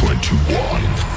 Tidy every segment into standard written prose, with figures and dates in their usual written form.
21.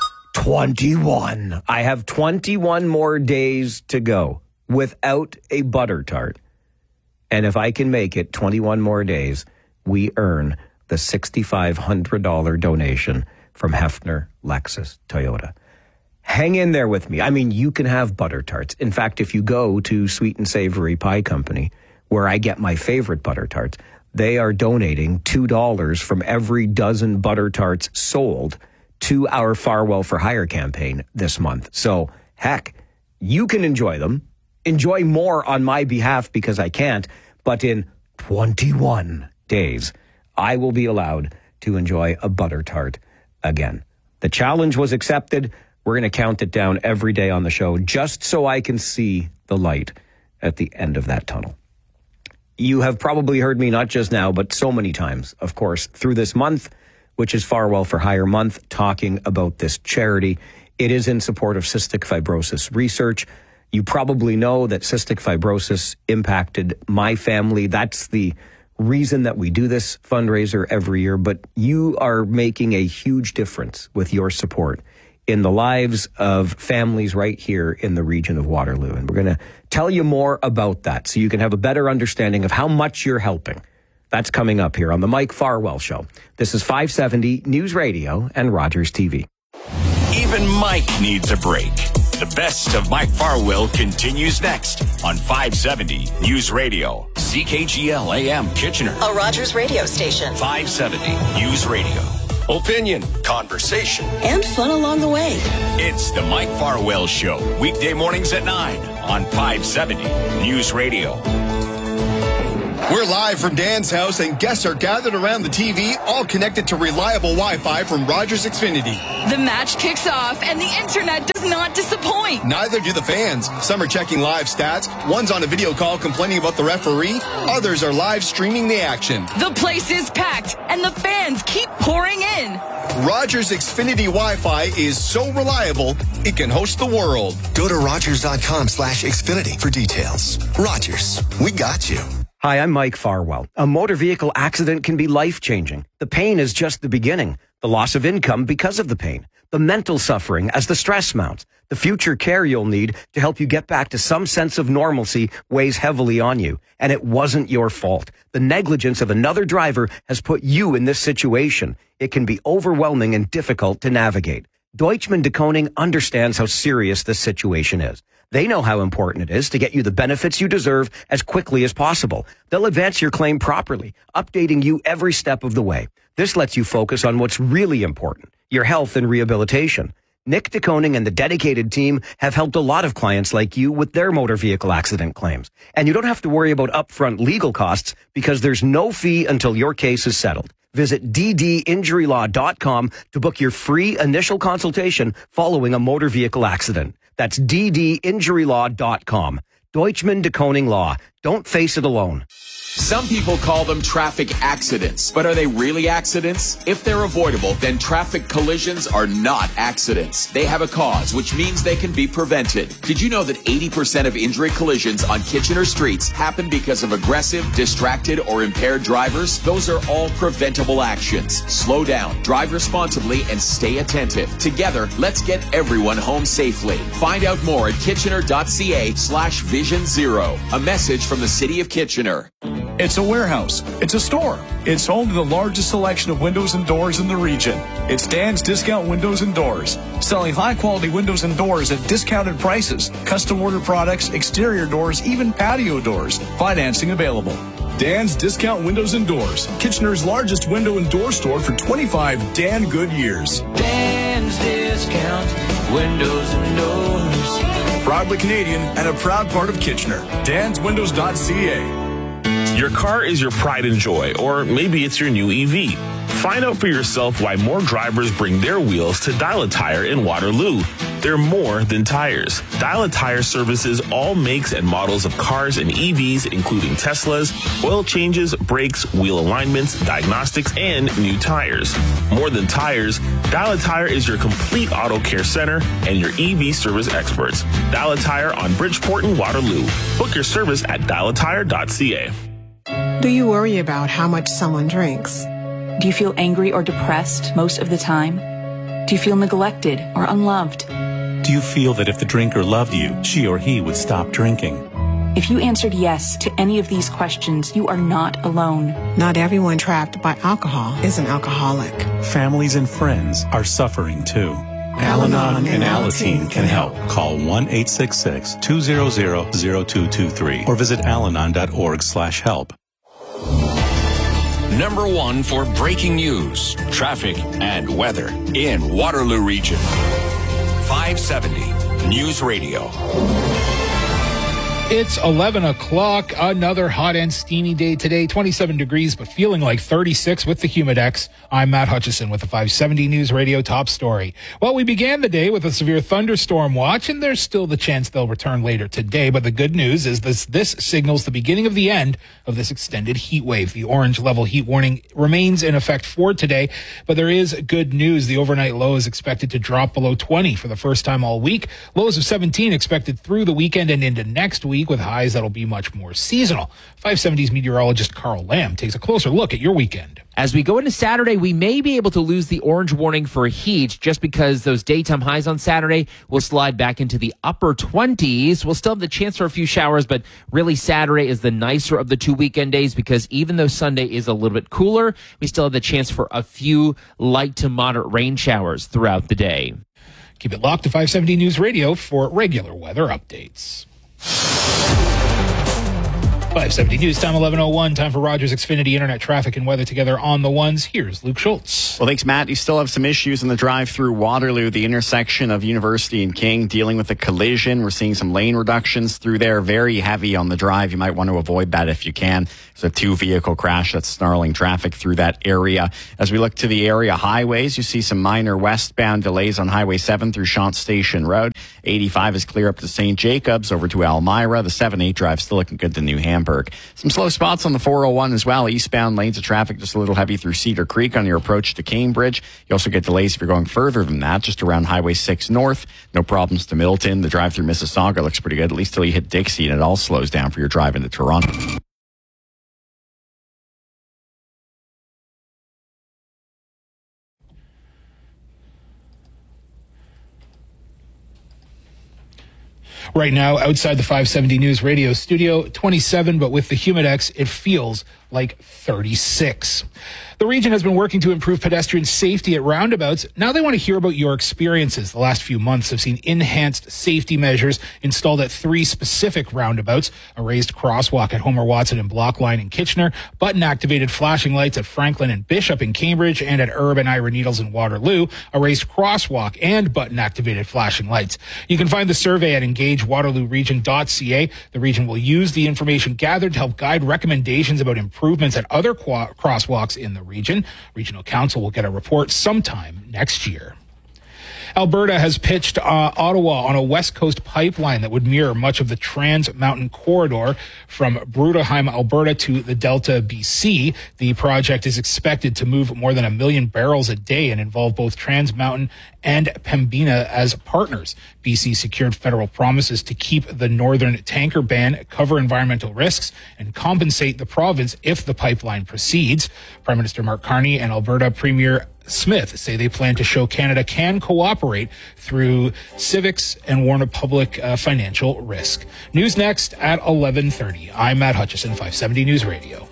21. I have 21 more days to go without a butter tart. And if I can make it 21 more days, we earn the $6,500 donation from Hefner Lexus Toyota. Hang in there with me. I mean, you can have butter tarts. In fact, if you go to Sweet and Savory Pie Company, where I get my favorite butter tarts, they are donating $2 from every dozen butter tarts sold to our Farwell for Hire campaign this month. So, heck, you can enjoy them. Enjoy more on my behalf because I can't. But in 21 days, I will be allowed to enjoy a butter tart again. The challenge was accepted. We're going to count it down every day on the show just so I can see the light at the end of that tunnel. You have probably heard me not just now, but so many times, of course, through this month, which is Farwell for Hire Month, talking about this charity. It is in support of cystic fibrosis research. You probably know that cystic fibrosis impacted my family. That's the reason that we do this fundraiser every year. But you are making a huge difference with your support in the lives of families right here in the region of Waterloo. And we're going to tell you more about that so you can have a better understanding of how much you're helping. That's coming up here on the Mike Farwell Show. This is 570 News Radio and Rogers TV. Even Mike needs a break. The best of Mike Farwell continues next on 570 News Radio. CKGL AM Kitchener. A Rogers radio station. 570 News Radio. Opinion, conversation, and fun along the way. It's the Mike Farwell Show. Weekday mornings at 9 on 570 News Radio. We're live from Dan's house, and guests are gathered around the TV, all connected to reliable Wi-Fi from Rogers Xfinity. The match kicks off, and the internet does not disappoint. Neither do the fans. Some are checking live stats. One's on a video call complaining about the referee. Others are live streaming the action. The place is packed, and the fans keep pouring in. Rogers Xfinity Wi-Fi is so reliable, it can host the world. Go to Rogers.com/Xfinity for details. Rogers, we got you. Hi, I'm Mike Farwell. A motor vehicle accident can be life-changing. The pain is just the beginning. The loss of income because of the pain. The mental suffering as the stress mounts. The future care you'll need to help you get back to some sense of normalcy weighs heavily on you. And it wasn't your fault. The negligence of another driver has put you in this situation. It can be overwhelming and difficult to navigate. Deutschman de Koning understands how serious this situation is. They know how important it is to get you the benefits you deserve as quickly as possible. They'll advance your claim properly, updating you every step of the way. This lets you focus on what's really important, your health and rehabilitation. Nick de Koning and the dedicated team have helped a lot of clients like you with their motor vehicle accident claims. And you don't have to worry about upfront legal costs because there's no fee until your case is settled. Visit ddinjurylaw.com to book your free initial consultation following a motor vehicle accident. That's ddinjurylaw.com. Deutschman de Koning Law. Don't face it alone. Some people call them traffic accidents, but are they really accidents? If they're avoidable, then traffic collisions are not accidents. They have a cause, which means they can be prevented. Did you know that 80% of injury collisions on Kitchener streets happen because of aggressive, distracted, or impaired drivers? Those are all preventable actions. Slow down, drive responsibly, and stay attentive. Together, let's get everyone home safely. Find out more at kitchener.ca/Vision Zero. A message from the City of Kitchener. It's a warehouse. It's a store. It's home to the largest selection of windows and doors in the region. It's Dan's Discount Windows and Doors, selling high-quality windows and doors at discounted prices, custom-order products, exterior doors, even patio doors. Financing available. Dan's Discount Windows and Doors, Kitchener's largest window and door store for 25 Dan good years. Dan's Discount Windows and Doors. Proudly Canadian and a proud part of Kitchener. DansWindows.ca. Your car is your pride and joy, or maybe it's your new EV. Find out for yourself why more drivers bring their wheels to Dial a Tire in Waterloo. They're more than tires. Dial a Tire services all makes and models of cars and EVs, including Teslas, oil changes, brakes, wheel alignments, diagnostics, and new tires. More than tires, Dial a Tire is your complete auto care center and your EV service experts. Dial a Tire on Bridgeport and Waterloo. Book your service at dialatire.ca. Do you worry about how much someone drinks? Do you feel angry or depressed most of the time? Do you feel neglected or unloved? Do you feel that if the drinker loved you, she or he would stop drinking? If you answered yes to any of these questions, you are not alone. Not everyone trapped by alcohol is an alcoholic. Families and friends are suffering too. Al-Anon and Alateen can help. Call 1-866-200-0223 or visit alanon.org/help. Number 1 for breaking news, traffic, and weather in Waterloo Region. 570 News Radio. It's 11 o'clock, another hot and steamy day today, 27 degrees, but feeling like 36 with the Humidex. I'm Matt Hutchison with the 570 News Radio top story. Well, we began the day with a severe thunderstorm watch, and there's still the chance they'll return later today. But the good news is this signals the beginning of the end of this extended heat wave. The orange level heat warning remains in effect for today, but there is good news. The overnight low is expected to drop below 20 for the first time all week. Lows of 17 expected through the weekend and into next week, with highs that'll be much more seasonal. 570's meteorologist Carl Lamb takes a closer look at your weekend. As we go into Saturday, we may be able to lose the orange warning for heat just because those daytime highs on Saturday will slide back into the upper 20s. We'll still have the chance for a few showers, but really Saturday is the nicer of the 2 weekend days because even though Sunday is a little bit cooler, we still have the chance for a few light to moderate rain showers throughout the day. Keep it locked to 570 News Radio for regular weather updates. 570 News Time, 11:01. Time for Rogers Xfinity Internet traffic and weather together on the ones. Here's Luke Schultz. Well, thanks, Matt. You still have some issues in the drive through Waterloo, the intersection of University and King, dealing with a collision. We're seeing some lane reductions through there. Very heavy on the drive. You might want to avoid that if you can. It's a 2-vehicle crash that's snarling traffic through that area. As we look to the area highways, you see some minor westbound delays on Highway 7 through Shant Station Road. 85 is clear up to St. Jacobs over to Elmira. The 7-8 drive still looking good to New Hamburg. Some slow spots on the 401 as well. Eastbound lanes of traffic just a little heavy through Cedar Creek on your approach to Cambridge. You also get delays if you're going further than that, just around Highway 6 North. No problems to Milton. The drive through Mississauga looks pretty good, at least till you hit Dixie, and it all slows down for your drive into Toronto. Right now, outside the 570 News Radio studio, 27, but with the Humidex, it feels like 36. The region has been working to improve pedestrian safety at roundabouts. Now they want to hear about your experiences. The last few months have seen enhanced safety measures installed at 3 specific roundabouts: a raised crosswalk at Homer Watson and Blockline in Kitchener, button-activated flashing lights at Franklin and Bishop in Cambridge, and at Erb and Ira Needles in Waterloo, a raised crosswalk and button-activated flashing lights. You can find the survey at engagewaterlooregion.ca. The region will use the information gathered to help guide recommendations about improvements at other crosswalks in the region. Regional Council will get a report sometime next year. Alberta has pitched Ottawa on a West Coast pipeline that would mirror much of the Trans Mountain Corridor from Bruderheim, Alberta to the Delta, BC. The project is expected to move more than 1 million barrels a day and involve both Trans Mountain and Pembina as partners. BC secured federal promises to keep the northern tanker ban, cover environmental risks, and compensate the province if the pipeline proceeds. Prime Minister Mark Carney and Alberta Premier Smith say they plan to show Canada can cooperate through civics and warn of public financial risk. News next at 11:30. I'm Matt Hutchison, 570 News Radio.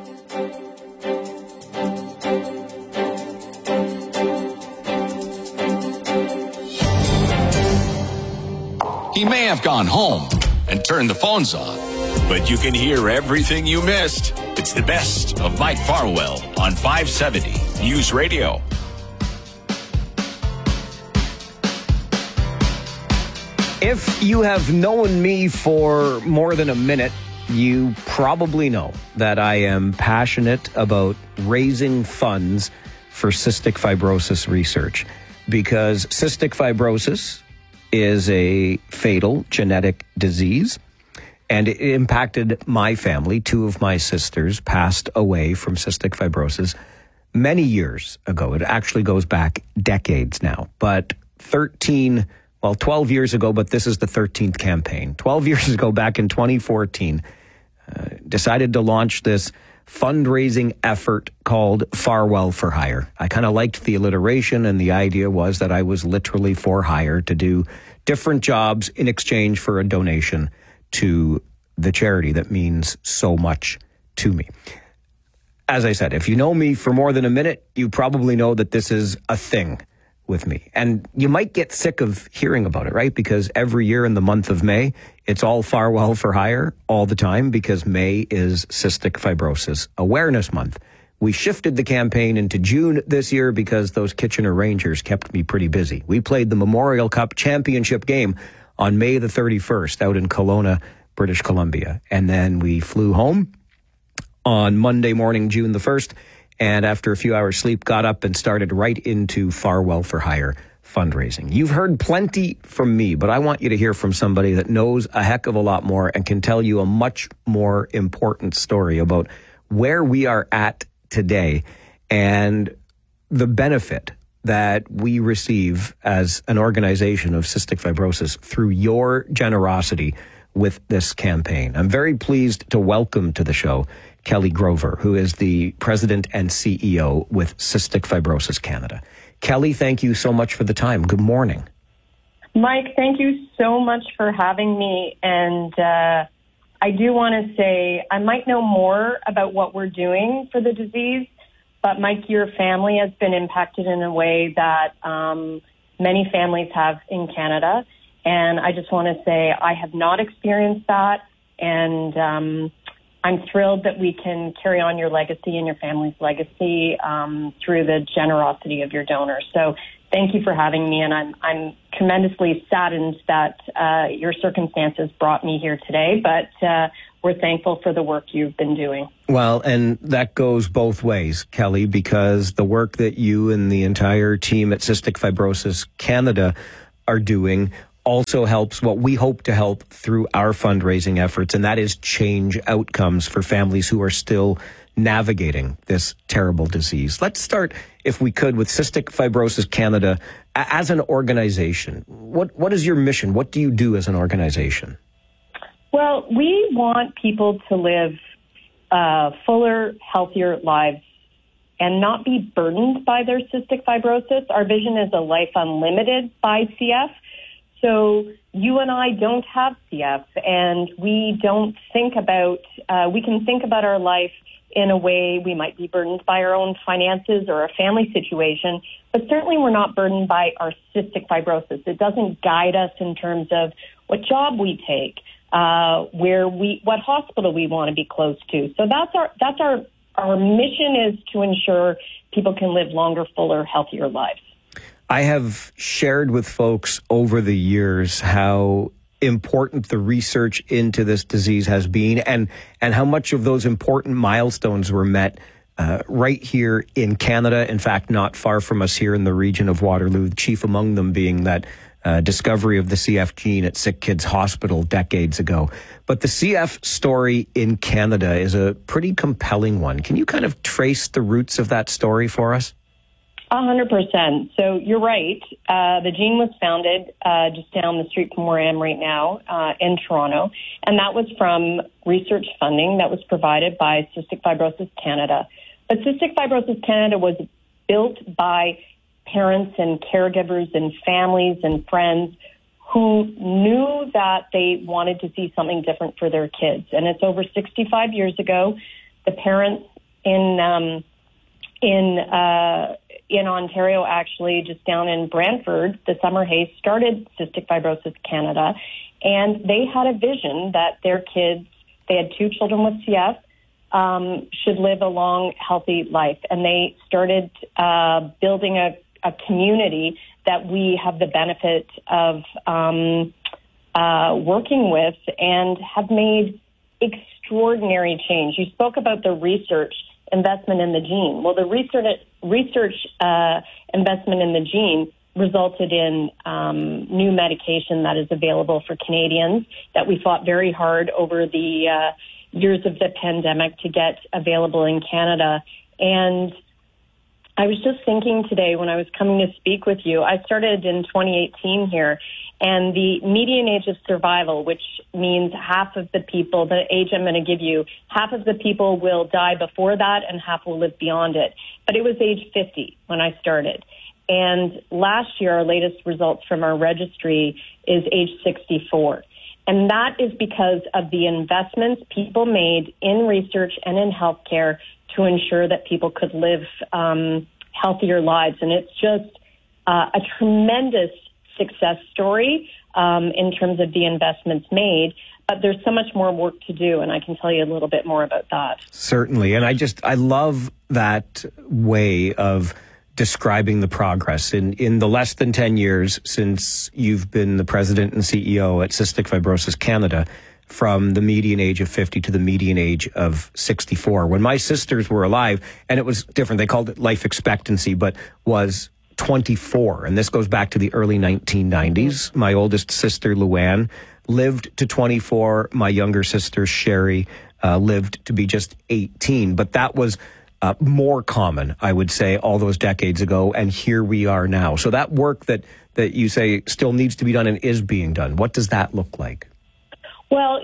He may have gone home and turned the phones off, but you can hear everything you missed. It's the best of Mike Farwell on 570 News Radio. If you have known me for more than a minute, you probably know that I am passionate about raising funds for cystic fibrosis research, because cystic fibrosis is a fatal genetic disease, and it impacted my family. 2 of my sisters passed away from cystic fibrosis many years ago. It actually goes back decades now, but 12 years ago, but this is the 13th campaign. 12 years ago, back in 2014, decided to launch this fundraising effort called Farwell for Hire. I kind of liked the alliteration, and the idea was that I was literally for hire to do different jobs in exchange for a donation to the charity that means so much to me. As I said, if you know me for more than a minute, you probably know that this is a thing with me. And you might get sick of hearing about it, right? Because every year in the month of May, it's all Farwell for Hire all the time, because May is Cystic Fibrosis Awareness Month. We shifted the campaign into June this year because those Kitchener Rangers kept me pretty busy. We played the Memorial Cup championship game on May the 31st out in Kelowna, British Columbia. And then we flew home on Monday morning, June the 1st, and after a few hours sleep, got up and started right into Farwell for Hire fundraising. You've heard plenty from me, but I want you to hear from somebody that knows a heck of a lot more and can tell you a much more important story about where we are at today and the benefit that we receive as an organization of cystic fibrosis through your generosity with this campaign. I'm very pleased to welcome to the show Kelly Grover, who is the president and CEO with Cystic Fibrosis Canada. Kelly, thank you so much for the time. Good morning. Mike, thank you so much for having me. And I do want to say I might know more about what we're doing for the disease, but Mike, your family has been impacted in a way that many families have in Canada. And I just want to say I have not experienced that. And I'm thrilled that we can carry on your legacy and your family's legacy through the generosity of your donors. So thank you for having me, and I'm tremendously saddened that your circumstances brought me here today, but we're thankful for the work you've been doing. Well, and that goes both ways, Kelly, because the work that you and the entire team at Cystic Fibrosis Canada are doing also helps what we hope to help through our fundraising efforts, and that is change outcomes for families who are still navigating this terrible disease. Let's start, if we could, with Cystic Fibrosis Canada as an organization. What is your mission? What do you do as an organization? Well, we want people to live fuller, healthier lives and not be burdened by their cystic fibrosis. Our vision is a life unlimited by CF. So you and I don't have CF, and we don't think about, we can think about our life in a way we might be burdened by our own finances or a family situation, but certainly we're not burdened by our cystic fibrosis. It doesn't guide us in terms of what job we take, what hospital we want to be close to. So that's our mission is to ensure people can live longer, fuller, healthier lives. I have shared with folks over the years how important the research into this disease has been and how much of those important milestones were met right here in Canada. In fact, not far from us here in the region of Waterloo, chief among them being that discovery of the CF gene at Sick Kids Hospital decades ago. But the CF story in Canada is a pretty compelling one. Can you kind of trace the roots of that story for us? 100%. So you're right. The gene was founded just down the street from where I am right now in Toronto, and that was from research funding that was provided by Cystic Fibrosis Canada. But Cystic Fibrosis Canada was built by parents and caregivers and families and friends who knew that they wanted to see something different for their kids. And it's over 65 years ago. The parents in Ontario, actually, just down in Brantford, the Summerhays started Cystic Fibrosis Canada, and they had a vision that their kids, they had 2 children with CF, should live a long, healthy life. And they started building a community that we have the benefit of working with and have made extraordinary change. You spoke about the research investment in the gene. Well, the research investment in the gene resulted in new medication that is available for Canadians that we fought very hard over the years of the pandemic to get available in Canada. And I was just thinking today when I was coming to speak with you, I started in 2018 here, And the median age of survival, which means half of the people, the age I'm going to give you, half of the people will die before that and half will live beyond it. But it was age 50 when I started. And last year, our latest results from our registry is age 64. And that is because of the investments people made in research and in healthcare to ensure that people could live healthier lives. And it's just a tremendous success story in terms of the investments made. But there's so much more work to do, and I can tell you a little bit more about that. Certainly. And I love that way of describing the progress in the less than 10 years since you've been the president and CEO at Cystic Fibrosis Canada, from the median age of 50 to the median age of 64. When my sisters were alive, and it was different, they called it life expectancy, but was 24. And this goes back to the early 1990s. My oldest sister, Luann, lived to 24. My younger sister, Sherry, lived to be just 18. But that was more common, I would say, all those decades ago, and here we are now. So that work that you say still needs to be done and is being done, what does that look like? Well,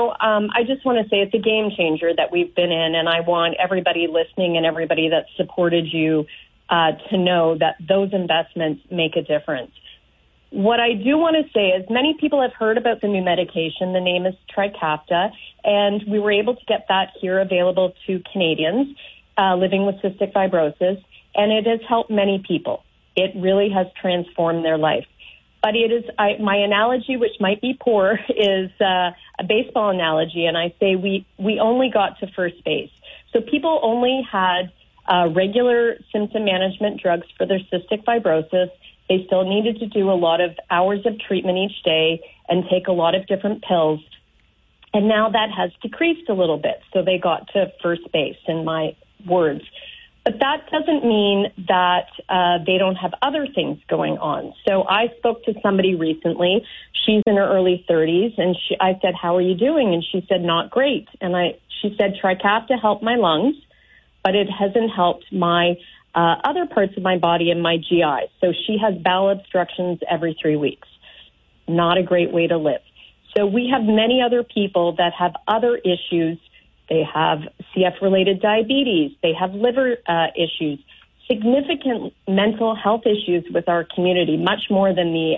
I just want to say it's a game changer that we've been in, and I want everybody listening and everybody that supported you to know that those investments make a difference. What I do want to say is many people have heard about the new medication. The name is Trikafta, and we were able to get that here available to Canadians living with cystic fibrosis, and it has helped many people. It really has transformed their life. But it is my analogy, which might be poor, is a baseball analogy, and I say we only got to first base. So people only had regular symptom management drugs for their cystic fibrosis. They still needed to do a lot of hours of treatment each day and take a lot of different pills. And now that has decreased a little bit, so they got to first base, in my words. But that doesn't mean that they don't have other things going on. So I spoke to somebody recently. She's in her early 30s, and I said, "How are you doing?" And she said, "Not great." And she said, "Trikafta helped my lungs, but it hasn't helped my other parts of my body and my GI." So she has bowel obstructions every 3 weeks. Not a great way to live. So we have many other people that have other issues. They have CF-related diabetes. They have liver issues, significant mental health issues with our community, much more than the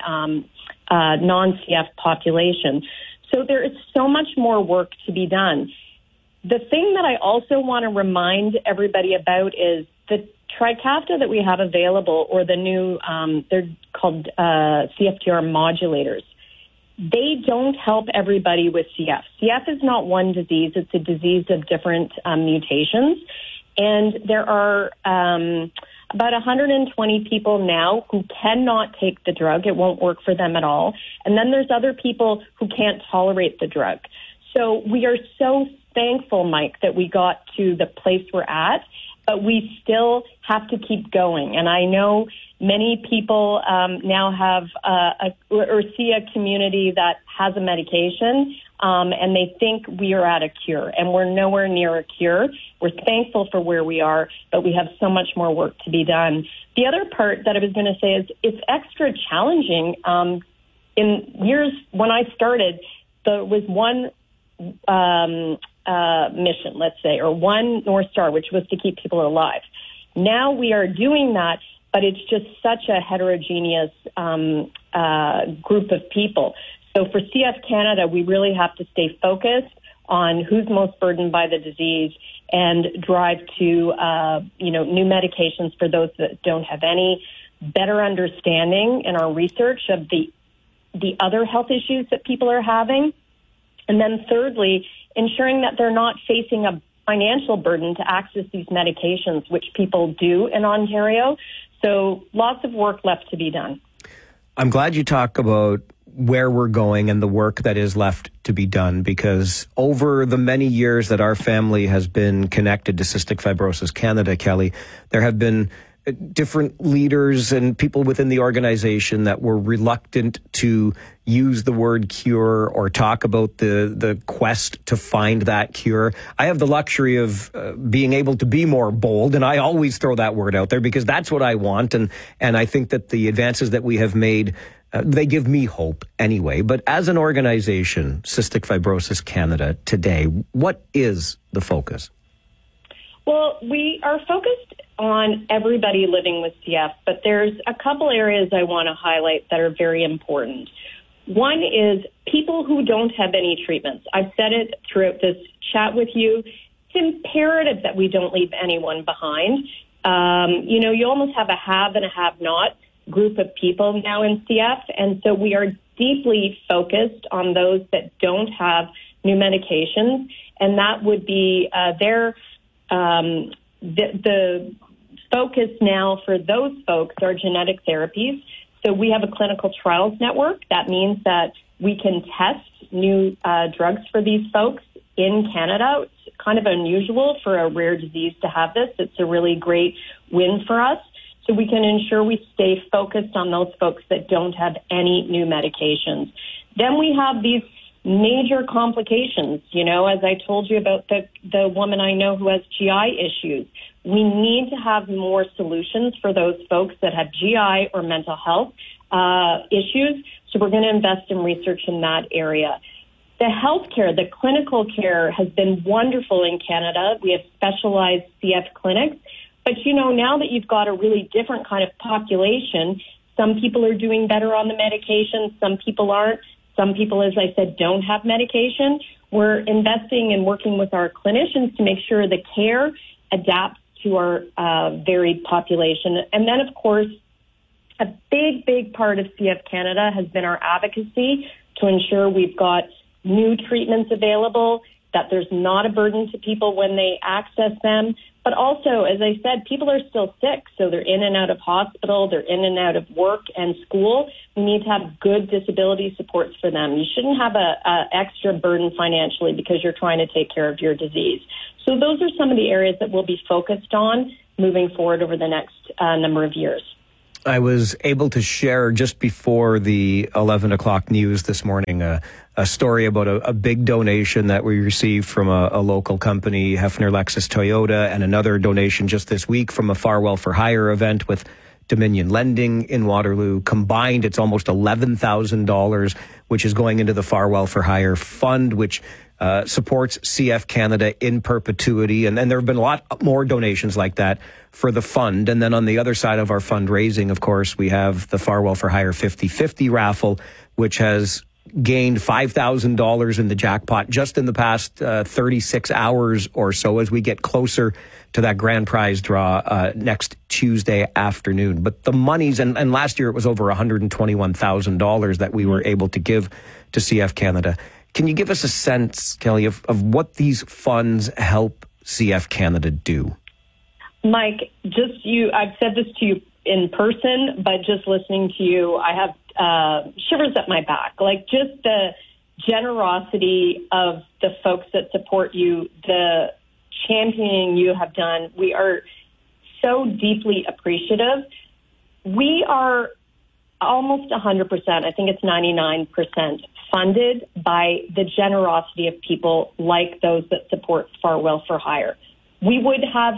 non-CF population. So there is so much more work to be done. The thing that I also want to remind everybody about is the Trikafta that we have available, or the new, they're called CFTR modulators. They don't help everybody with CF. CF is not one disease. It's a disease of different mutations. And there are about 120 people now who cannot take the drug. It won't work for them at all. And then there's other people who can't tolerate the drug. So we are so thankful, Mike, that we got to the place we're at, but we still have to keep going. And I know many people now have or see a community that has a medication, and they think we are at a cure, and we're nowhere near a cure. We're thankful for where we are, but we have so much more work to be done. The other part that I was going to say is it's extra challenging. In years when I started, there was one mission, let's say, or one North Star, which was to keep people alive. Now we are doing that, but it's just such a heterogeneous group of people. So for CF Canada, we really have to stay focused on who's most burdened by the disease and drive to new medications for those that don't have any, better understanding in our research of the other health issues that people are having. And then thirdly, ensuring that they're not facing a financial burden to access these medications, which people do in Ontario. So lots of work left to be done. I'm glad you talk about where we're going and the work that is left to be done, because over the many years that our family has been connected to Cystic Fibrosis Canada, Kelly, there have been different leaders and people within the organization that were reluctant to use the word cure or talk about the quest to find that cure. I have the luxury of being able to be more bold, and I always throw that word out there because that's what I want. And I think that the advances that we have made, they give me hope anyway. But as an organization, Cystic Fibrosis Canada today, what is the focus? Well, we are focused on everybody living with CF, but there's a couple areas I want to highlight that are very important. One is people who don't have any treatments. I've said it throughout this chat with you. It's imperative that we don't leave anyone behind. You almost have a have and a have-not group of people now in CF, and so we are deeply focused on those that don't have new medications, and that would be the focus now for those folks are genetic therapies. So we have a clinical trials network. That means that we can test new drugs for these folks in Canada. It's kind of unusual for a rare disease to have this. It's a really great win for us. So we can ensure we stay focused on those folks that don't have any new medications. Then we have these major complications. As I told you about the woman I know who has GI issues. We need to have more solutions for those folks that have GI or mental health issues. So we're going to invest in research in that area. The healthcare, the clinical care has been wonderful in Canada. We have specialized CF clinics. But, now that you've got a really different kind of population, some people are doing better on the medication, some people aren't. Some people, as I said, don't have medication. We're investing and working with our clinicians to make sure the care adapts to our varied population. And then, of course, a big part of CF Canada has been our advocacy to ensure we've got new treatments available, that there's not a burden to people when they access them. But also, as I said, people are still sick, so they're in and out of hospital, they're in and out of work and school. We need to have good disability supports for them. You shouldn't have a extra burden financially because you're trying to take care of your disease. So those are some of the areas that we'll be focused on moving forward over the next number of years. I was able to share just before the 11 o'clock news this morning a story about a big donation that we received from a local company, Hefner Lexus Toyota, and another donation just this week from a Farwell for Hire event with Dominion Lending in Waterloo. Combined, it's almost $11,000, which is going into the Farwell for Hire fund, which supports CF Canada in perpetuity. And there have been a lot more donations like that for the fund. And then on the other side of our fundraising, of course, we have the Farwell for Hire 50/50 raffle, which has gained $5,000 in the jackpot just in the past 36 hours or so as we get closer to that grand prize draw next Tuesday afternoon. But the monies, and last year it was over $121,000 that we were able to give to CF Canada. Can you give us a sense, Kelly, of what these funds help CF Canada do? Mike, I've said this to you in person, but just listening to you, I have shivers up my back. Like just the generosity of the folks that support you, the championing you have done. We are so deeply appreciative. We are almost 100%, I think it's 99%, funded by the generosity of people like those that support Farwell for Hire. We would have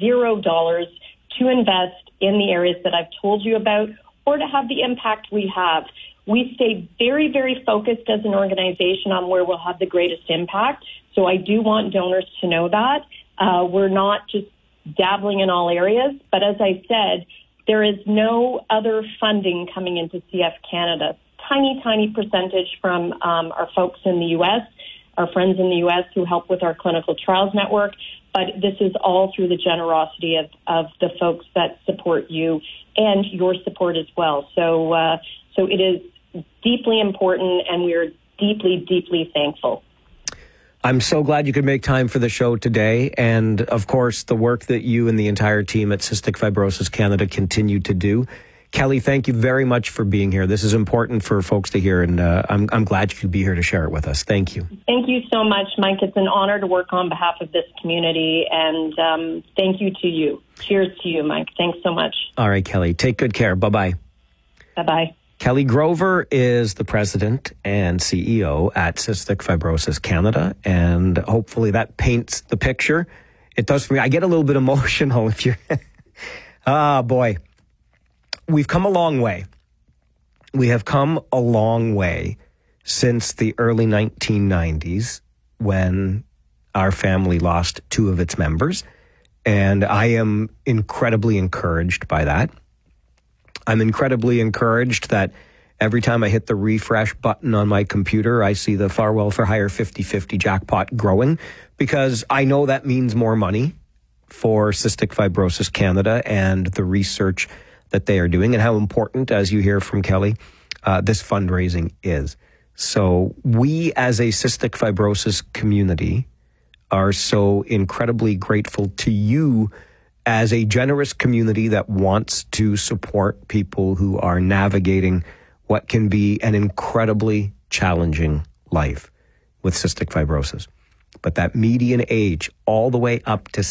$0 to invest in the areas that I've told you about or to have the impact we have. We stay very, very focused as an organization on where we'll have the greatest impact. So I do want donors to know that. We're not just dabbling in all areas, but as I said, there is no other funding coming into CF Canada. Tiny percentage from our folks in the U.S., our friends in the U.S. who help with our clinical trials network, but this is all through the generosity of the folks that support you and your support as well. So it is deeply important, and we are deeply, deeply thankful. I'm so glad you could make time for the show today. And of course, the work that you and the entire team at Cystic Fibrosis Canada continue to do. Kelly, thank you very much for being here. This is important for folks to hear, and I'm glad you could be here to share it with us. Thank you. Thank you so much, Mike. It's an honor to work on behalf of this community, and thank you to you. Cheers to you, Mike. Thanks so much. All right, Kelly. Take good care. Bye-bye. Bye-bye. Kelly Grover is the president and CEO at Cystic Fibrosis Canada, and hopefully that paints the picture. It does for me. I get a little bit emotional if you're... boy. We've come a long way. We have come a long way since the early 1990s when our family lost 2 of its members. And I am incredibly encouraged by that. I'm incredibly encouraged that every time I hit the refresh button on my computer, I see the Farwell for Hire 50/50 jackpot growing, because I know that means more money for Cystic Fibrosis Canada and the research that they are doing, and how important, as you hear from Kelly, this fundraising is. So we as a cystic fibrosis community are so incredibly grateful to you as a generous community that wants to support people who are navigating what can be an incredibly challenging life with cystic fibrosis. But that median age all the way up to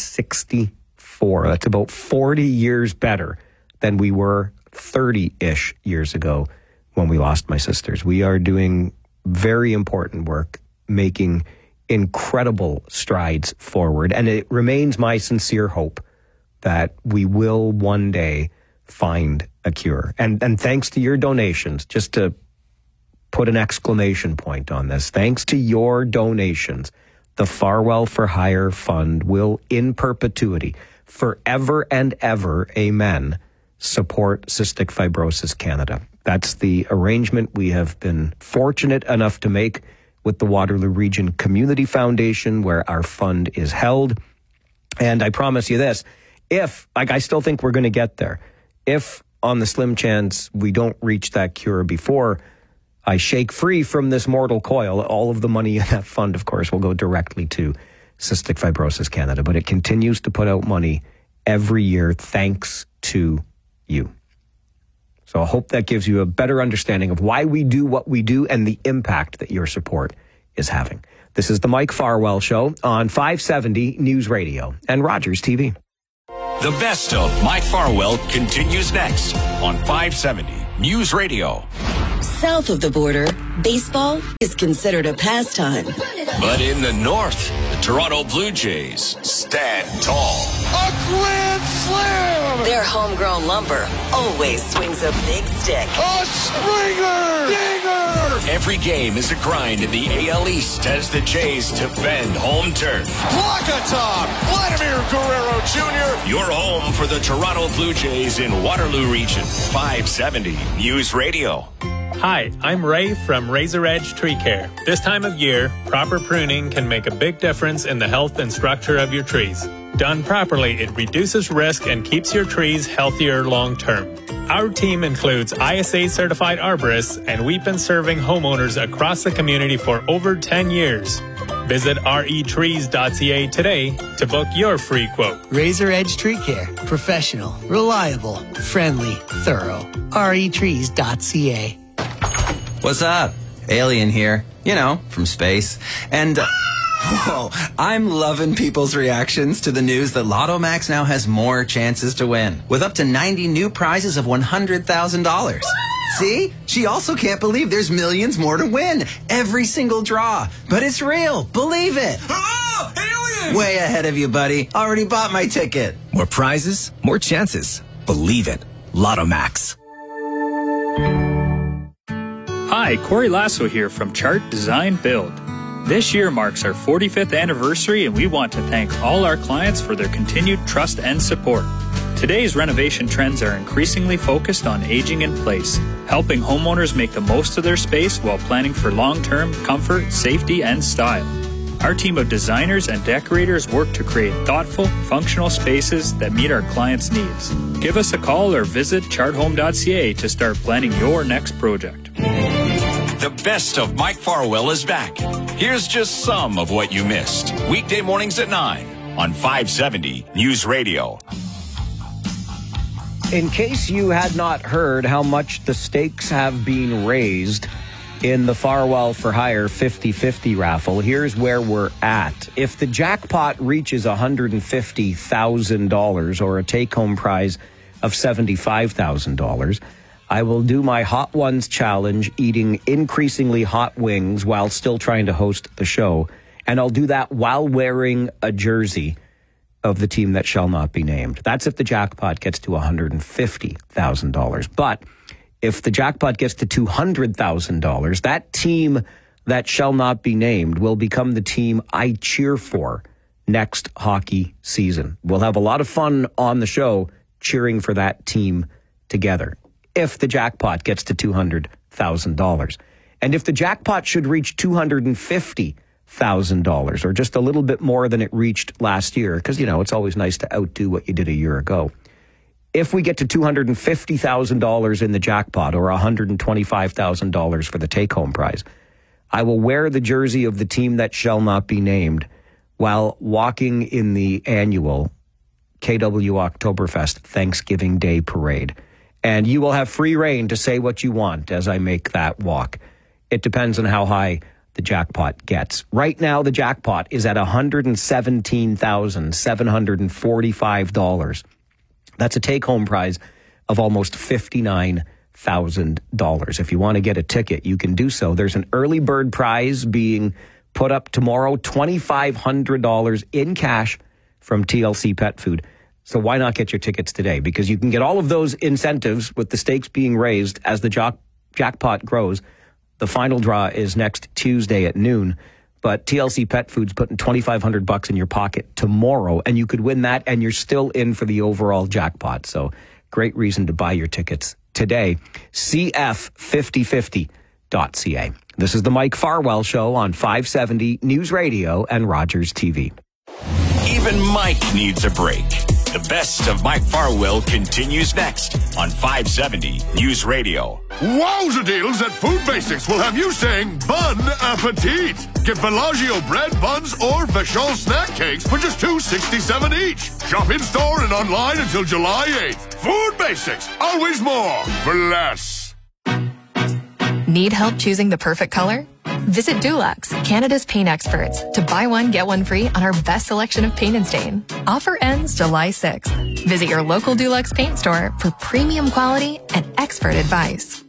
64, that's about 40 years better than we were 30-ish years ago when we lost my sisters. We are doing very important work, making incredible strides forward. And it remains my sincere hope that we will one day find a cure. And thanks to your donations, just to put an exclamation point on this, thanks to your donations, the Farwell for Hire Fund will in perpetuity, forever and ever, amen, support Cystic Fibrosis Canada. That's the arrangement we have been fortunate enough to make with the Waterloo Region Community Foundation, where our fund is held. And I promise you this, I still think we're going to get there. If on the slim chance we don't reach that cure before I shake free from this mortal coil, all of the money in that fund, of course, will go directly to Cystic Fibrosis Canada. But it continues to put out money every year thanks to you. So I hope that gives you a better understanding of why we do what we do and the impact that your support is having. This is the Mike Farwell Show on 570 News Radio and Rogers TV. The best of Mike Farwell continues next on 570 News Radio. South of the border, baseball is considered a pastime. But in the north, the Toronto Blue Jays stand tall. A grand slam! Their homegrown lumber always swings a big stick. A Springer! Dinger! Every game is a grind in the AL East as the Jays defend home turf. Block-a-top! Vladimir Guerrero Jr. Your home for the Toronto Blue Jays in Waterloo Region. 570 News Radio. Hi, I'm Ray from Razor Edge Tree Care. This time of year, proper pruning can make a big difference in the health and structure of your trees. Done properly, it reduces risk and keeps your trees healthier long term. Our team includes ISA certified arborists, and we've been serving homeowners across the community for over 10 years. Visit retrees.ca today to book your free quote. Razor Edge Tree Care. Professional, reliable, friendly, thorough. retrees.ca. What's up? Alien here. You know, from space. And, whoa, I'm loving people's reactions to the news that Lotto Max now has more chances to win, with up to 90 new prizes of $100,000. See? She also can't believe there's millions more to win. Every single draw. But it's real. Believe it. Oh, alien! Way ahead of you, buddy. Already bought my ticket. More prizes, more chances. Believe it. Lotto Max. Hi, Corey Lasso here from Chart Design Build. This year marks our 45th anniversary, and we want to thank all our clients for their continued trust and support. Today's renovation trends are increasingly focused on aging in place, helping homeowners make the most of their space while planning for long-term comfort, safety, and style. Our team of designers and decorators work to create thoughtful, functional spaces that meet our clients' needs. Give us a call or visit charthome.ca to start planning your next project. The best of Mike Farwell is back. Here's just some of what you missed. Weekday mornings at 9 on 570 News Radio. In case you had not heard how much the stakes have been raised in the Farwell for Hire 50-50 raffle, here's where we're at. If the jackpot reaches $150,000 or a take-home prize of $75,000, I will do my Hot Ones challenge, eating increasingly hot wings while still trying to host the show. And I'll do that while wearing a jersey of the team that shall not be named. That's if the jackpot gets to $150,000. But if the jackpot gets to $200,000, that team that shall not be named will become the team I cheer for next hockey season. We'll have a lot of fun on the show cheering for that team together if the jackpot gets to $200,000. And if the jackpot should reach $250,000, or just a little bit more than it reached last year, because, it's always nice to outdo what you did a year ago. If we get to $250,000 in the jackpot or $125,000 for the take-home prize, I will wear the jersey of the team that shall not be named while walking in the annual KW Oktoberfest Thanksgiving Day Parade. And you will have free reign to say what you want as I make that walk. It depends on how high the jackpot gets. Right now, the jackpot is at $117,745. That's a take-home prize of almost $59,000. If you want to get a ticket, you can do so. There's an early bird prize being put up tomorrow, $2,500 in cash from TLC Pet Food. So why not get your tickets today? Because you can get all of those incentives with the stakes being raised as the jackpot grows. The final draw is next Tuesday at noon, but TLC Pet Food's putting $2,500 in your pocket tomorrow, and you could win that, and you're still in for the overall jackpot. So great reason to buy your tickets today. CF5050.ca. This is the Mike Farwell Show on 570 News Radio and Rogers TV. Even Mike needs a break. The best of Mike Farwell continues next on 570 News Radio. Wowza deals at Food Basics will have you saying bon appetit. Get Bellagio bread, buns, or Vachon snack cakes for just $2.67 each. Shop in store and online until July 8th. Food Basics, always more for less. Need help choosing the perfect color? Visit Dulux, Canada's paint experts, to buy one, get one free on our best selection of paint and stain. Offer ends July 6th. Visit your local Dulux paint store for premium quality and expert advice.